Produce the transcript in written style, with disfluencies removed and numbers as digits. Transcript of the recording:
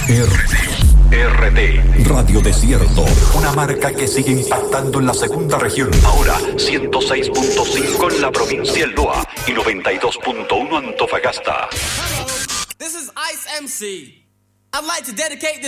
RT Radio Desierto, una marca que sigue impactando en la segunda región. Ahora 106.5 en la provincia del Loa y 92.1 Antofagasta. Hello, this is Ice MC. I'd like to dedicate this